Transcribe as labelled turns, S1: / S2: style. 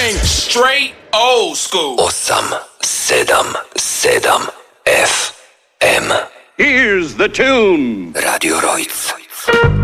S1: bang, straight old school.
S2: 877 FM.
S3: Here's the tune.
S2: Radio Rojc.